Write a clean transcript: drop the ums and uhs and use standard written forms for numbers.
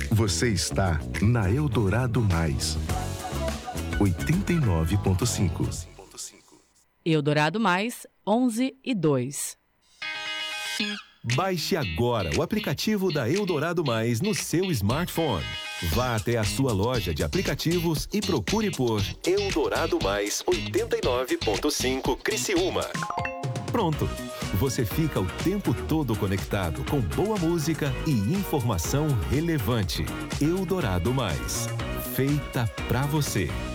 Você está na Eldorado Mais 89.5. Eldorado Mais 11:02. Baixe agora o aplicativo da Eldorado Mais no seu smartphone. Vá até a sua loja de aplicativos e procure por Eldorado Mais 89.5 Criciúma. Pronto! Você fica o tempo todo conectado com boa música e informação relevante. Eldorado Mais. Feita pra você.